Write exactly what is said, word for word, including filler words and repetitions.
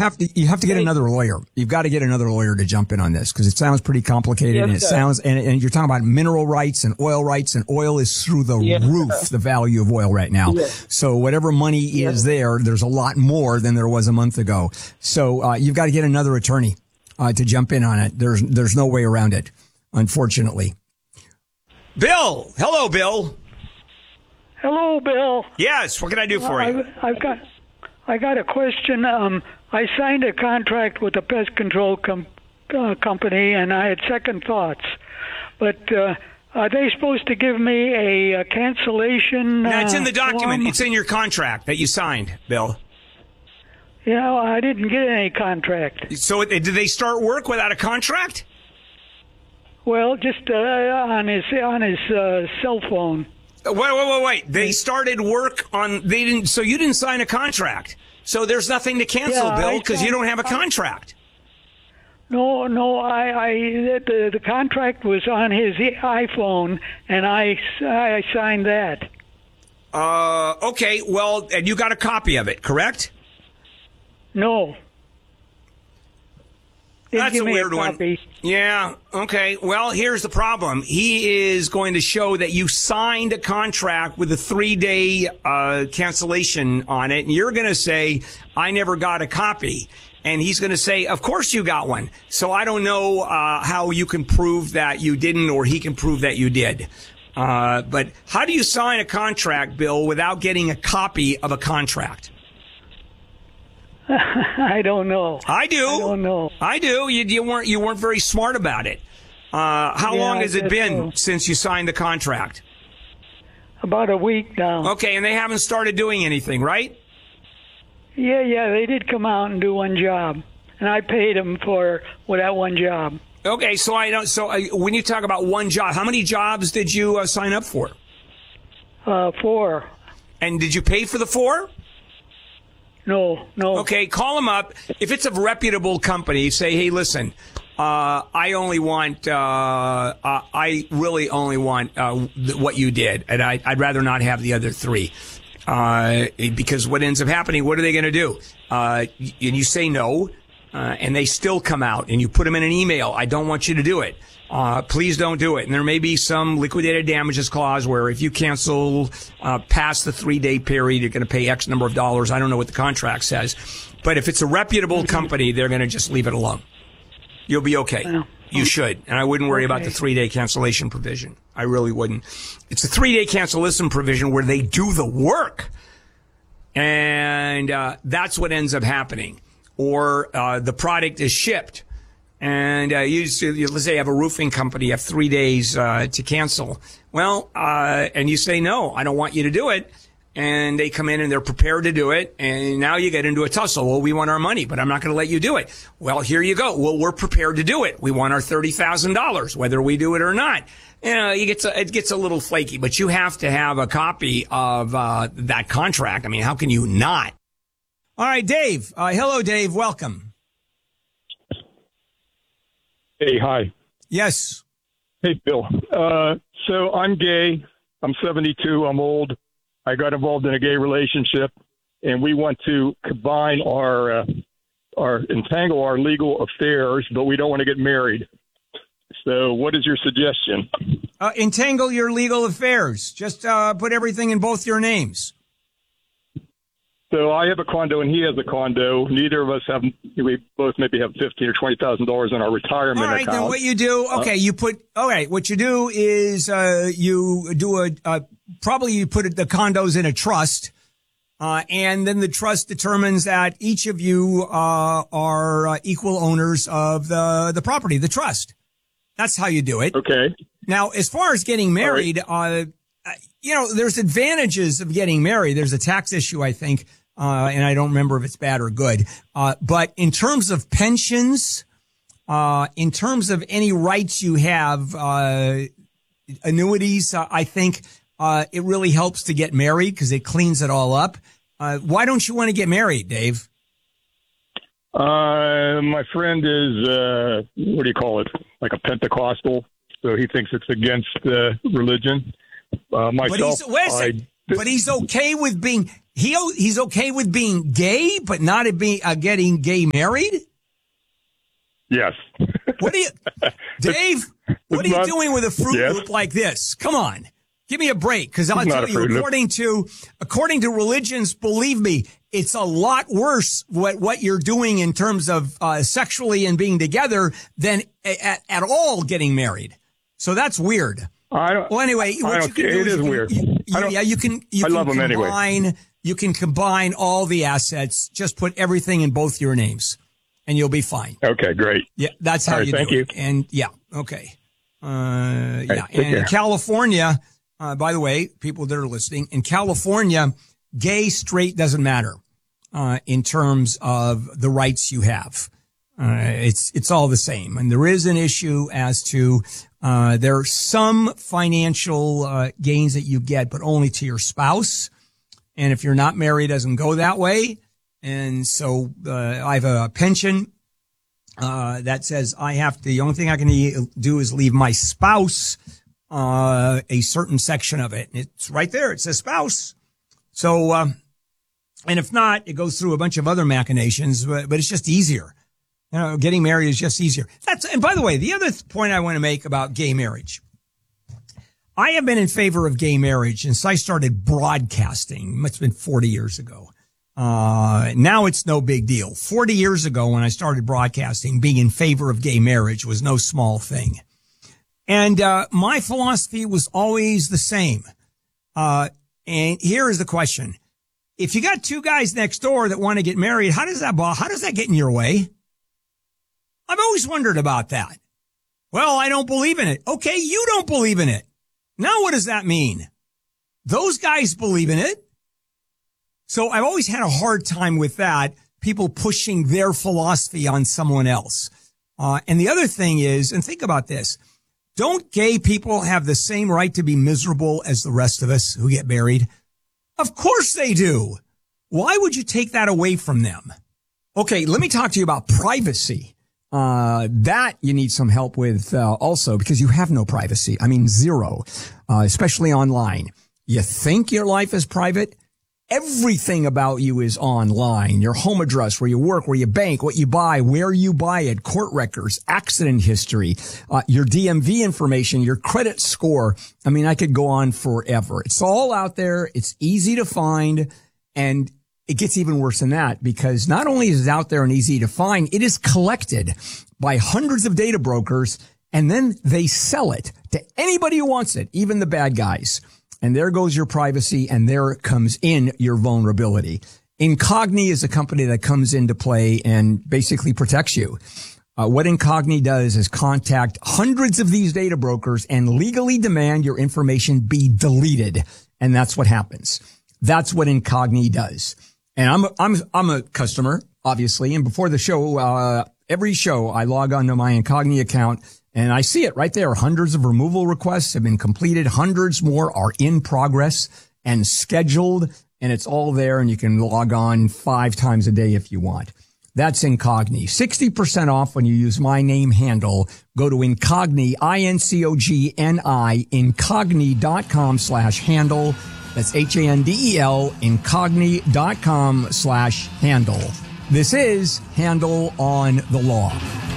have to you have to get another lawyer. You've got to get another lawyer to jump in on this because it sounds pretty complicated, yes, and it sir. sounds and, and you're talking about mineral rights and oil rights, and oil is through the yes, roof. Sir. The value of oil right now. Yes. So whatever money yes. is there, there's a lot more than there was a month ago. So uh, you've got to get another attorney uh, to jump in on it. There's there's no way around it, unfortunately. Bill, hello, Bill. Hello, Bill. Yes, what can I do for I've, you? I've got, I got a question. Um, I signed a contract with a pest control com- uh, company, and I had second thoughts. But uh, are they supposed to give me a, a cancellation? No, it's in the document. Form? It's in your contract that you signed, Bill. Yeah, I didn't get any contract. So did they start work without a contract? Well, just uh, on his on his uh, cell phone. Wait, wait, wait, wait. They started work on, they didn't, so you didn't sign a contract. So there's nothing to cancel, yeah, Bill, because you don't have a contract. No, no, I, I, the, the contract was on his iPhone, and I, I signed that. Uh, okay, well, and you got a copy of it, correct? No. Didn't That's a weird a one. Yeah, okay. Well, here's the problem. He is going to show that you signed a contract with a three-day uh, cancellation on it, and you're going to say, I never got a copy. And he's going to say, of course you got one. So I don't know uh, how you can prove that you didn't, or he can prove that you did. Uh, but how do you sign a contract, Bill, without getting a copy of a contract? I don't know. I do. I don't know. I do. You, you weren't you weren't very smart about it. Uh, how yeah, long has it been so. since you signed the contract? About a week now. Okay, and they haven't started doing anything, right? Yeah, yeah, they did come out and do one job, and I paid them for well, that one job. Okay, so I don't. So uh, when you talk about one job, how many jobs did you uh, sign up for? Uh, four. And did you pay for the four? No, no. Okay, call them up. If it's a reputable company, say, hey, listen, uh, I only want, uh, uh, I really only want uh, th- what you did, and I, I'd rather not have the other three. Uh, because what ends up happening, what are they going to do? Uh, and you say no, uh, and they still come out, and you put them in an email. I don't want you to do it. Uh, please don't do it. And there may be some liquidated damages clause where if you cancel uh, past the three-day period, you're going to pay X number of dollars. I don't know what the contract says. But if it's a reputable company, they're going to just leave it alone. You'll be okay. Well, you should. And I wouldn't worry okay. about the three-day cancellation provision. I really wouldn't. It's a three-day cancellation provision where they do the work. And uh, that's what ends up happening. Or uh, the product is shipped. And uh, you, you, let's say you have a roofing company, you have three days uh, to cancel. Well, uh, and you say, no, I don't want you to do it. And they come in and they're prepared to do it. And now you get into a tussle. Well, we want our money, but I'm not going to let you do it. Well, here you go. Well, we're prepared to do it. We want our thirty thousand dollars, whether we do it or not. You know, it gets a, it gets a little flaky, but you have to have a copy of uh, that contract. I mean, how can you not? All right, Dave. Uh, hello, Dave. Welcome. Hey, hi. Yes. Hey, Bill. Uh, so I'm gay. I'm seventy-two. I'm old. I got involved in a gay relationship, and we want to combine our, uh, our entangle our legal affairs, but we don't want to get married. So what is your suggestion? Uh, entangle your legal affairs. Just uh, put everything in both your names. So I have a condo and he has a condo. Neither of us have. We both maybe have fifteen or twenty thousand dollars in our retirement account. All right, account. then what you do? Okay, uh, you put. All right, what you do is uh, you do a uh, probably you put the condos in a trust, uh, and then the trust determines that each of you uh, are uh, equal owners of the the property, the trust. That's how you do it. Okay. Now, as far as getting married, right. uh, you know, there's advantages of getting married. There's a tax issue, I think. Uh, and I don't remember if it's bad or good. Uh, but in terms of pensions, uh, in terms of any rights you have, uh, annuities, uh, I think, uh, it really helps to get married because it cleans it all up. Uh, why don't you want to get married, Dave? Uh, my friend is, uh, what do you call it? Like a Pentecostal. So he thinks it's against uh, religion. Uh, myself, but he's, wait a second. I, but he's okay with being, he he's okay with being gay, but not being uh, getting gay married. Yes. What are you, Dave? What are you not, doing with a Fruit yes. Loop like this? Come on, give me a break, because I'll It's tell not a you, Fruit Loop. according to according to religions, believe me, it's a lot worse what what you're doing in terms of uh, sexually and being together than at, at all getting married. So that's weird. I don't, Well, anyway, I what don't, you can it do is you can, weird. You, I don't- yeah, you can. You I can love 'em anyway. combine. You can combine all the assets. Just put everything in both your names, and you'll be fine. Okay, great. Yeah, that's how All right, you thank do you. it. And yeah, okay. Uh, yeah, take and care. California. Uh, by the way, people that are listening, in California, gay, straight doesn't matter uh, in terms of the rights you have. Uh, it's it's all the same, and there is an issue as to uh, there are some financial uh, gains that you get, but only to your spouse. And if you're not married, it doesn't go that way. And so uh, I have a pension uh, that says I have to. The only thing I can do is leave my spouse uh, a certain section of it. It's right there. It says spouse. So, uh, and if not, it goes through a bunch of other machinations, but, but it's just easier. You know, getting married is just easier. That's, and by the way, the other th- point I want to make about gay marriage. I have been in favor of gay marriage since I started broadcasting. It must have been forty years ago. Uh, now it's no big deal. forty years ago when I started broadcasting, being in favor of gay marriage was no small thing. And, uh, my philosophy was always the same. Uh, and here is the question. If you got two guys next door that want to get married, how does that, how does that get in your way? I've always wondered about that. Well, I don't believe in it. Okay, you don't believe in it. Now what does that mean? Those guys believe in it. So I've always had a hard time with that, people pushing their philosophy on someone else. Uh, and the other thing is, and think about this, don't gay people have the same right to be miserable as the rest of us who get married? Of course they do. Why would you take that away from them? Okay, let me talk to you about privacy. Uh, that you need some help with, uh, also, because you have no privacy. I mean, zero, uh, especially online. You think your life is private? Everything about you is online. Your home address, where you work, where you bank, what you buy, where you buy it, court records, accident history, uh, your D M V information, your credit score. I mean, I could go on forever. It's all out there. It's easy to find. And it gets even worse than that, because not only is it out there and easy to find, it is collected by hundreds of data brokers, and then they sell it to anybody who wants it, even the bad guys. And there goes your privacy, and there comes in your vulnerability. Incogni is a company that comes into play and basically protects you. Uh, what Incogni does is contact hundreds of these data brokers and legally demand your information be deleted. And that's what happens. That's what Incogni does. And I'm, I'm, I'm a customer, obviously. And before the show, uh, every show I log on to my Incogni account, and I see it right there. Hundreds of removal requests have been completed. Hundreds more are in progress and scheduled. And it's all there. And you can log on five times a day if you want. That's Incogni. sixty percent off when you use my name handle. Go to Incogni, I N C O G N I, incogni.com slash handle. That's H A N D E L, incogni.com slash handle. This is Handle on the Law.